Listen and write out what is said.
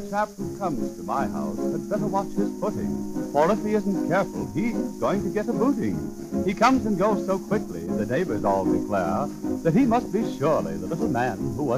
chap who comes to my house had better watch his footing, for if he isn't careful, he's going to get a booting. He comes and goes so quickly, the neighbors all declare that he must be surely the little man who was